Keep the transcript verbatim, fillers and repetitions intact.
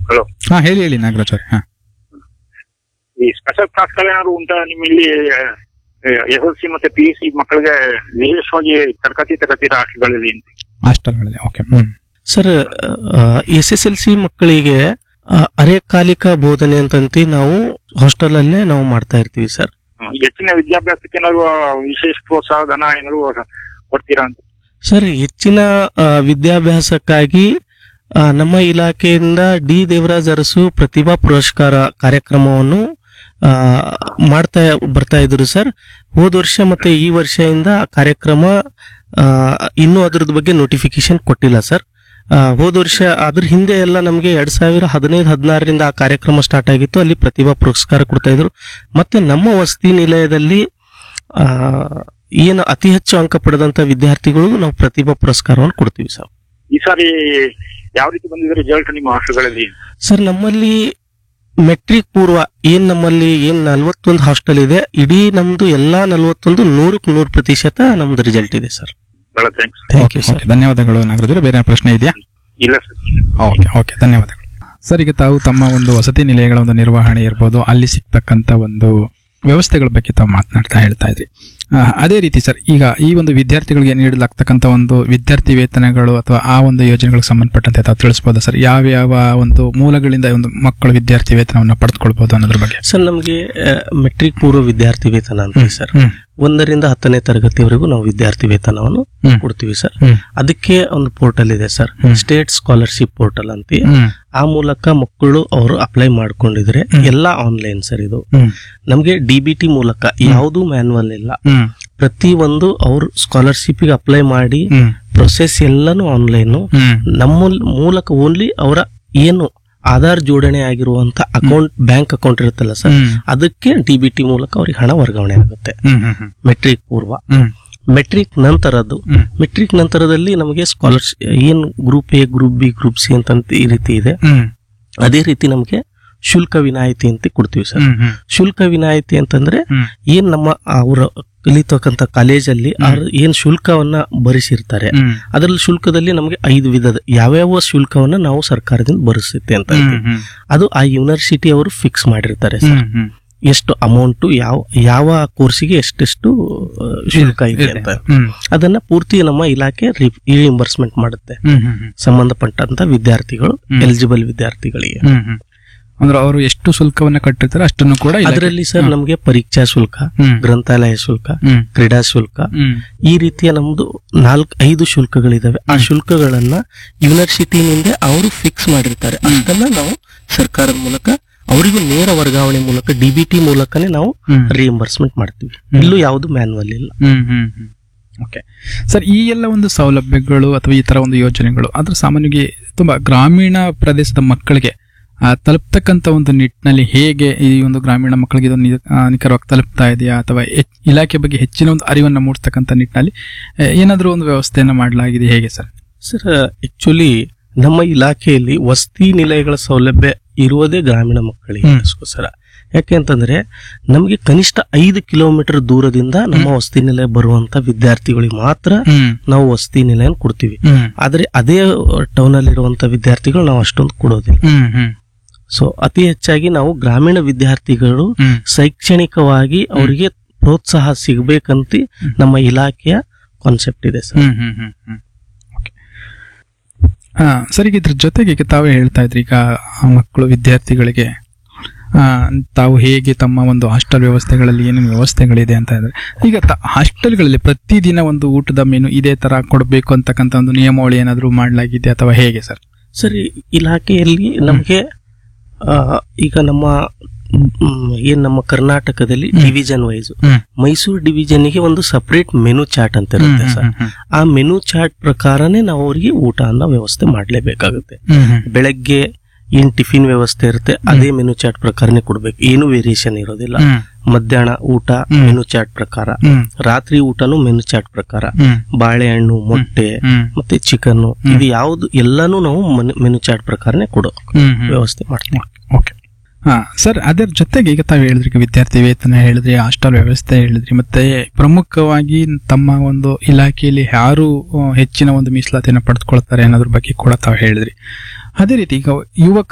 Hello, ಹಾ ಹೇಳಿ ಹೇಳಿ ನಾಗರಾಜ್ ಅವ್ರೆ. ಹಾ ಈ ಸ್ಪೆಷಲ್ ಕ್ಲಾಸ್ಗಳೇನಾದ್ರು ಉಂಟಾ ನಿಮ್ಮಲ್ಲಿ? ಎಸ್ ಎಲ್ ಸಿ ಮತ್ತೆ ಪಿ ಯು ಸಿ ಮಕ್ಕಳಿಗೆ ವಿಶೇಷವಾಗಿ ತರಗತಿ ತರಗತಿ ರಾಷ್ಟ್ರಗಳಲ್ಲಿ ಅಂತ. ಹಾಸ್ಟೆಲ್ಗಳಲ್ಲಿ. ಓಕೆ. ಹ್ಮ್ sir, S S L C ಮಕ್ಕಳಿಗೆ ಆ, ಅರೆಕಾಲಿಕ ಬೋಧನೆ ಅಂತಂತಿ ನಾವು ಹಾಸ್ಟೆಲ್ ಅಲ್ಲೇ ನಾವು ಮಾಡ್ತಾ ಇರ್ತೀವಿ ಸರ್. ಹೆಚ್ಚಿನ ವಿದ್ಯಾಭ್ಯಾಸಕ್ಕೆ ಏನಾದ್ರು ವಿಶೇಷ ಪ್ರೋತ್ಸಾಹ ಧನ ಏನಾದ್ರು ಕೊಡ್ತೀರಾ ಅಂತ? ಸರ್, ಹೆಚ್ಚಿನ ಆ, ವಿದ್ಯಾಭ್ಯಾಸಕ್ಕಾಗಿ ಆ, ನಮ್ಮ ಇಲಾಖೆಯಿಂದ ಡಿ ದೇವರಾಜ್ ಅರಸು ಪ್ರತಿಭಾ ಪುರಸ್ಕಾರ ಕಾರ್ಯಕ್ರಮವನ್ನು ಆ, ಮಾಡ್ತಾ ಬರ್ತಾ ಇದ್ರು ಸರ್. ಹೋದ ವರ್ಷ ಮತ್ತೆ ಈ ವರ್ಷದಿಂದ ಆ ಕಾರ್ಯಕ್ರಮ ಆ, ಇನ್ನೂ ಅದ್ರದ್ ಬಗ್ಗೆ ನೋಟಿಫಿಕೇಶನ್ ಕೊಟ್ಟಿಲ್ಲ ಸರ್. ಆ, ಹೋದ ವರ್ಷ ಅದ್ರ ಹಿಂದೆ ಎಲ್ಲ ನಮಗೆ ಎರಡ್ ಸಾವಿರ ಹದಿನೈದು ಹದಿನಾರರಿಂದ ಆ ಕಾರ್ಯಕ್ರಮ ಸ್ಟಾರ್ಟ್ ಆಗಿತ್ತು. ಅಲ್ಲಿ ಪ್ರತಿಭಾ ಪುರಸ್ಕಾರ ಕೊಡ್ತಾ ಇದ್ರು. ಮತ್ತೆ ನಮ್ಮ ವಸತಿ ನಿಲಯದಲ್ಲಿ ಆ ಏನು ಅತಿ ಹೆಚ್ಚು ಅಂಕ ಪಡೆದಂತ ವಿದ್ಯಾರ್ಥಿಗಳು ನಾವು ಪ್ರತಿಭಾ ಪುರಸ್ಕಾರವನ್ನು ಕೊಡ್ತೀವಿ ಸರ್. ಈ ಸಾರಿ ಯಾವ ರೀತಿ ಬಂದಿದೆ ರಿಸಲ್ಟ್ ನಿಮ್ಮ ಹಾಸ್ಟೆಲ್ಗಳಲ್ಲಿ? ಸರ್, ನಮ್ಮಲ್ಲಿ ಮೆಟ್ರಿಕ್ ಪೂರ್ವ ಏನ್ ನಮ್ಮಲ್ಲಿ ಏನ್ ನಲ್ವತ್ತೊಂದು ಹಾಸ್ಟೆಲ್ ಇದೆ, ಇಡೀ ನಮ್ದು ಎಲ್ಲಾ ನಲ್ವತ್ತೊಂದು ನೂರಕ್ಕೆ ನೂರು ಪ್ರತಿಶತ ನಮ್ದು ರಿಸಲ್ಟ್ ಇದೆ ಸರ್. ಬಹಳ thanks. Thank you sir. Okay, ಧನ್ಯವಾದಗಳು ನಾಗರಾಜ್ ಅವರೇ. ಬೇರೆ ಪ್ರಶ್ನೆ ಇದೆಯಾ? ಇಲ್ಲ ಸರ್. ಓಕೆ ಓಕೆ ಧನ್ಯವಾದಗಳು ಸರ್. ಈಗ ತಾವು ತಮ್ಮ ಒಂದು ವಸತಿ ನಿಲಯಗಳ ಒಂದು ನಿರ್ವಹಣೆ ಇರ್ಬೋದು, ಅಲ್ಲಿ ಸಿಗ್ತಕ್ಕಂಥ ಒಂದು ವ್ಯವಸ್ಥೆಗಳ ಬಗ್ಗೆ ತಾವು ಮಾತನಾಡ್ತಾ ಹೇಳ್ತಾ ಇದ್ರಿ. ಆ, ಅದೇ ರೀತಿ ಸರ್, ಈಗ ಈ ಒಂದು ವಿದ್ಯಾರ್ಥಿಗಳಿಗೆ ನೀಡಲಾಗ್ತಕ್ಕಂಥ ಒಂದು ವಿದ್ಯಾರ್ಥಿ ವೇತನಗಳು ಅಥವಾ ಆ ಒಂದು ಯೋಜನೆಗಳಿಗೆ ಸಂಬಂಧಪಟ್ಟಂತೆ ತಾವು ತಿಳಿಸಬಹುದಾ ಸರ್? ಯಾವ ಯಾವ ಒಂದು ಮೂಲಗಳಿಂದ ಒಂದು ಮಕ್ಕಳು ವಿದ್ಯಾರ್ಥಿ ವೇತನವನ್ನು ಪಡೆದುಕೊಳ್ಬಹುದು ಅನ್ನೋದ್ರ ಬಗ್ಗೆ? ಸರ್, ನಮಗೆ ಮೆಟ್ರಿಕ್ ಪೂರ್ವ ವಿದ್ಯಾರ್ಥಿ ವೇತನ ಅಂತ ಸರ್. ಹ್ಮ್ ಒಂದರಿಂದ ಹತ್ತನೇ ತರಗತಿವರೆಗೂ ನಾವು ವಿದ್ಯಾರ್ಥಿ ವೇತನವನ್ನು ಹ್ಮ್. ಕೊಡ್ತೀವಿ ಸರ್. ಹ್ಮ್. ಅದಕ್ಕೆ ಒಂದು ಪೋರ್ಟಲ್ ಇದೆ ಸರ್, ಹ್ಮ್. ಸ್ಟೇಟ್ ಸ್ಕಾಲರ್ಶಿಪ್ ಪೋರ್ಟಲ್ ಅಂತ. ಹ್ಮ್ ಆ ಮೂಲಕ ಮಕ್ಕಳು ಅವರು ಅಪ್ಲೈ ಮಾಡ್ಕೊಂಡಿದ್ರೆ ಹ್ಮ್. ಎಲ್ಲಾ ಆನ್ಲೈನ್ ಸರ್. ಇದು ಹ್ಮ್ ನಮ್ಗೆ ಡಿ ಬಿ ಟಿ ಮೂಲಕ ಯಾವುದು ಮ್ಯಾನ್ಯುವಲ್ ಇಲ್ಲ. ಹ್ಮ್ ಪ್ರತಿ ಒಂದು ಅವ್ರು ಸ್ಕಾಲರ್ಶಿಪ್ ಗೆ ಅಪ್ಲೈ ಮಾಡಿ ಹ್ಮ್ ಪ್ರೊಸೆಸ್ ಎಲ್ಲಾನು ಆನ್ಲೈನ್. ಹ್ಮ್ ನಮ್ಮ ಮೂಲಕ ಓನ್ಲಿ ಅವರ ಏನು ಆಧಾರ್ ಜೋಡಣೆ ಆಗಿರುವಂತ ಅಕೌಂಟ್, ಬ್ಯಾಂಕ್ ಅಕೌಂಟ್ ಇರುತ್ತಲ್ಲ ಸರ್, ಹ್ಮ್. ಅದಕ್ಕೆ ಡಿ ಬಿ ಟಿ ಮೂಲಕ ಅವ್ರಿಗೆ ಹಣ ವರ್ಗಾವಣೆ ಆಗುತ್ತೆ. ಹ್ಮ್ ಹ್ಮ್ ಹ್ಮ್ ಮೆಟ್ರಿಕ್ ಪೂರ್ವ. ಹ್ಮ್ ಮೆಟ್ರಿಕ್ ನಂತರದ್ದು, ಹ್ಮ್. ಮೆಟ್ರಿಕ್ ನಂತರದಲ್ಲಿ ನಮಗೆ ಸ್ಕಾಲರ್ಶಿಪ್ ಏನ್ group A, group B, group C ಅಂತ ಈ ರೀತಿ ಇದೆ. ಹ್ಮ್ ಅದೇ ರೀತಿ ನಮಗೆ ಶುಲ್ಕ ವಿನಾಯಿತಿ ಅಂತ ಕೊಡ್ತೀವಿ ಸರ್. ಹ್ಮ್ ಹ್ಮ್ ಶುಲ್ಕ ವಿನಾಯಿತಿ ಅಂತಂದ್ರೆ ಹ್ಮ್. ಏನ್ ನಮ್ಮ ಅವರ ಕಲಿತಕ್ಕಂತ ಕಾಲೇಜಲ್ಲಿ ಅವ್ರು ಏನ್ ಶುಲ್ಕವನ್ನ ಭರಿಸಿರ್ತಾರೆ, ಹ್ಮ್. ಅದರಲ್ಲಿ ಶುಲ್ಕದಲ್ಲಿ ನಮಗೆ ಐದು ವಿಧದ ಯಾವ್ಯಾವ ಶುಲ್ಕವನ್ನ ನಾವು ಸರ್ಕಾರದಿಂದ ಭರಿಸುತ್ತೆ ಅಂತ ಹ್ಮ್ ಇದೆ. ಹ್ಮ್ ಅದು ಆ ಯೂನಿವರ್ಸಿಟಿ ಅವರು ಫಿಕ್ಸ್ ಮಾಡಿರ್ತಾರೆ ಸರ್. ಹ್ಮ್ ಹ್ಮ್ ಎಷ್ಟು ಅಮೌಂಟ್, ಯಾವ ಯಾವ ಕೋರ್ಸಿಗೆ ಎಷ್ಟೆಷ್ಟು ಆ, ಶುಲ್ಕ ಇದೆ ಅಂತ. ಹ್ಮ್ ಅದನ್ನ ಪೂರ್ತಿ ನಮ್ಮ ಇಲಾಖೆ ರಿಇಂಬರ್ಸ್ಮೆಂಟ್ ಮಾಡುತ್ತೆ ಹ್ಮ್ ಹ್ಮ್ ಹ್ಮ್ ಸಂಬಂಧಪಟ್ಟಂತ ವಿದ್ಯಾರ್ಥಿಗಳು, ಹ್ಮ್. ಎಲಿಜಿಬಲ್ ವಿದ್ಯಾರ್ಥಿಗಳಿಗೆ. ಹ್ಮ್ ಹ್ಮ್ ಅಂದ್ರೆ ಅವರು ಎಷ್ಟು ಶುಲ್ಕವನ್ನ ಕಟ್ಟಿರ್ತಾರೆ ಅಷ್ಟನ್ನು ಕೂಡ ಇಲಾಖೆ- ಅದರಲ್ಲಿ ಸರ್ ಹ್ಮ್. ನಮಗೆ ಪರೀಕ್ಷಾ ಶುಲ್ಕ, ಹ್ಮ್. ಗ್ರಂಥಾಲಯ ಶುಲ್ಕ, ಹ್ಮ್ ಕ್ರೀಡಾ ಶುಲ್ಕ, ಹ್ಮ್ ಈ ರೀತಿಯ ನಮ್ದು ನಾಲ್ಕು ಐದು ಶುಲ್ಕಗಳಿದಾವೆ. ಆ ಶುಲ್ಕಗಳನ್ನ ಯೂನಿವರ್ಸಿಟಿನಿಂದ ಅವರು ಫಿಕ್ಸ್ ಮಾಡಿರ್ತಾರೆ. ಅಷ್ಟನ್ನ ನಾವು ಸರ್ಕಾರದ ಮೂಲಕ ಅವರಿಗೂ ನೇರ ವರ್ಗಾವಣೆ ಮೂಲಕ ಡಿಬಿಟಿ ಮೂಲಕನೇ ನಾವು ಹ್ಮ್. ರಿಇಂಬರ್ಸ್ಮೆಂಟ್ ಮಾಡ್ತೀವಿ. ಹ್ಮ್. ಇಲ್ಲೂ ಯಾವುದು ಮ್ಯಾನ್ಯುವಲ್ ಇಲ್ಲ. ಹ್ಮ್ ಹ್ಮ್ ಹ್ಮ್ ಓಕೆ ಸರ್, ಈ ಎಲ್ಲ ಒಂದು ಸೌಲಭ್ಯಗಳು ಅಥವಾ ಈ ತರ ಒಂದು ಯೋಜನೆಗಳು ಅದ್ರ ಸಾಮಾನ್ಯವಾಗಿ ತುಂಬಾ ಗ್ರಾಮೀಣ ಪ್ರದೇಶದ ಮಕ್ಕಳಿಗೆ ಆ, ತಲುಪ್ತಕ್ಕಂತ ಒಂದು ನಿಟ್ಟಿನಲ್ಲಿ ಹೇಗೆ ಈ ಒಂದು ಗ್ರಾಮೀಣ ಮಕ್ಕಳಿಗೆ ಇದು ನಿ- ಆ, ನಿಖರವಾಗಿ ತಲುಪ್ತಾ ಇದೆಯಾ ಅಥವಾ ಹೆಚ್- ಇಲಾಖೆ ಬಗ್ಗೆ ಹೆಚ್ಚಿನ ಒಂದು ಅರಿವನ್ನ ಮೂಡಿಸ್ತಕ್ಕಂಥ ನಿಟ್ಟಿನಲ್ಲಿ ಆ, ಏನಾದ್ರೂ ಒಂದು ವ್ಯವಸ್ಥೆಯನ್ನ ಮಾಡಲಾಗಿದೆ ಹೇಗೆ ಸರ್? ಸರ್, ಆಕ್ಚುಲಿ ನಮ್ಮ ಇಲಾಖೆಯಲ್ಲಿ ವಸತಿ ನಿಲಯಗಳ ಸೌಲಭ್ಯ ಇರುವುದೇ ಗ್ರಾಮೀಣ ಮಕ್ಕಳಿಗೆ ಹ್ಮ್. ಅದಕ್ಕೋಸ್ಕರ. ಯಾಕೆ ಅಂತಂದ್ರೆ ನಮಗೆ ಕನಿಷ್ಠ ಐದು ಕಿಲೋಮೀಟರ್ ದೂರದಿಂದ ನಮ್ಮ ವಸತಿ ನಿಲಯ ಬರುವಂತ ವಿದ್ಯಾರ್ಥಿಗಳಿಗೆ ಮಾತ್ರ ಹ್ಮ್ ನಾವು ವಸತಿ ನಿಲಯ ಕೊಡ್ತೀವಿ. ಹ್ಮ್ ಆದ್ರೆ ಅದೇ ಟೌನ್ ಅಲ್ಲಿ ಇರುವಂತ ವಿದ್ಯಾರ್ಥಿಗಳು ನಾವು ಅಷ್ಟೊಂದು ಕೊಡೋದಿಲ್ಲ. ಹ್ಮ್ ಹ್ಮ್ ಸೊ ಅತಿ ಹೆಚ್ಚಾಗಿ ನಾವು ಗ್ರಾಮೀಣ ವಿದ್ಯಾರ್ಥಿಗಳು ಹ್ಮ್ ಶೈಕ್ಷಣಿಕವಾಗಿ ಅವರಿಗೆ ಪ್ರೋತ್ಸಾಹ ಸಿಗಬೇಕಂತ ನಮ್ಮ ಇಲಾಖೆಯ ಕಾನ್ಸೆಪ್ಟ್ ಇದೆ ಸರ್. ಹ್ಮ್ ಹ್ಮ್ ಹ್ಮ್ ಹ್ಮ್ ಓಕೆ. ಆ, ಸರ್, ಈಗ ಇದ್ರ ಜೊತೆಗೆ ಈಗ ತಾವೇ ಹೇಳ್ತಾ ಇದ್ರಿ, ಈಗ ಆ ಮಕ್ಕಳು ವಿದ್ಯಾರ್ಥಿಗಳಿಗೆ ಆ, ತಾವು ಹೇಗೆ ತಮ್ಮ ಒಂದು ಹಾಸ್ಟೆಲ್ ವ್ಯವಸ್ಥೆಗಳಲ್ಲಿ ಏನೇನು ವ್ಯವಸ್ಥೆಗಳಿದೆ ಅಂತ ಇದ್ರೆ, ಈಗ ಹಾಸ್ಟೆಲ್ಗಳಲ್ಲಿ ಪ್ರತಿದಿನ ಒಂದು ಊಟದ ಮೆನು ಇದೇ ತರ ಕೊಡಬೇಕು ಅಂತಕ್ಕಂಥ ಒಂದು ನಿಯಮಾವಳಿ ಏನಾದ್ರು ಮಾಡಲಾಗಿದೆ ಅಥವಾ ಹೇಗೆ ಸರ್? ಸರಿ, ಇಲಾಖೆಯಲ್ಲಿ ನಮಗೆ ಆ, ಈಗ ನಮ್ಮ ಮ್, ಏನ್ ನಮ್ಮ ಕರ್ನಾಟಕದಲ್ಲಿ ಡಿವಿಷನ್ ವೈಸ್ ಹ್ಮ್. ಮೈಸೂರು ಡಿವಿಷನ್ ಗೆ ಒಂದು ಸಪರೇಟ್ ಮೆನು ಚಾರ್ಟ್ ಅಂತ ಇರುತ್ತೆ ಸರ್. ಹ್ಮ್, ಹ್ಮ್, ಆ ಮೆನು ಚಾರ್ಟ್ ಪ್ರಕಾರನೇ ನಾವು ಅವರಿಗೆ ಊಟ ಅನ್ನೋ ವ್ಯವಸ್ಥೆ ಮಾಡ್ಲೇಬೇಕಾಗುತ್ತೆ. ಹ್ಮ್, ಹ್ಮ್. ಬೆಳಗ್ಗೆ ಏನ್ ಟಿಫಿನ್ ವ್ಯವಸ್ಥೆ ಇರುತ್ತೆ ಅದೇ ಮೆನು ಚಾರ್ಟ್ ಪ್ರಕಾರನೇ ಕೊಡ್ಬೇಕು, ಏನು ವೇರಿಯೇಷನ್ ಇರೋದಿಲ್ಲ. ಹ್ಮ್. ಮಧ್ಯಾಹ್ನ ಊಟ ಹ್ಮ್. ಮೆನು ಚಾರ್ಟ್ ಪ್ರಕಾರ, ಹ್ಮ್. ರಾತ್ರಿ ಊಟನು ಮೆನು ಚಾರ್ಟ್ ಪ್ರಕಾರ, ಹ್ಮ್. ಬಾಳೆಹಣ್ಣು, ಮೊಟ್ಟೆ ಹ್ಮ್. ಮತ್ತೆ ಚಿಕನ್, ಇದು ಯಾವ್ದು ಎಲ್ಲಾನು ನಾವು ಮೆನು ಚಾರ್ಟ್ ಪ್ರಕಾರನೇ ಕೊಡೋ ಹ್ಮ್, ಹ್ಮ್. ವ್ಯವಸ್ಥೆ ಮಾಡ್ತೀವಿ. ಓಕೆ. ಹಾ ಸರ್, ಅದರ ಜೊತೆಗೆ ಈಗ ತಾವು ಹೇಳಿದ್ರಿ, ಈಗ ವಿದ್ಯಾರ್ಥಿ ವೇತನ ಹೇಳಿದ್ರಿ, ಹಾಸ್ಟೆಲ್ ವ್ಯವಸ್ಥೆ ಹೇಳಿದ್ರಿ, ಮತ್ತೆ ಪ್ರಮುಖವಾಗಿ ತಮ್ಮ ಒಂದು ಇಲಾಖೆಯಲ್ಲಿ ಯಾರು ಆ, ಹೆಚ್ಚಿನ ಒಂದು ಮೀಸಲಾತಿಯನ್ನು ಪಡೆದುಕೊಳ್ತಾರೆ ಅನ್ನೋದ್ರ ಬಗ್ಗೆ ಕೂಡ ತಾವು ಹೇಳಿದ್ರಿ. ಅದೇ ರೀತಿ ಈಗ ಯುವಕ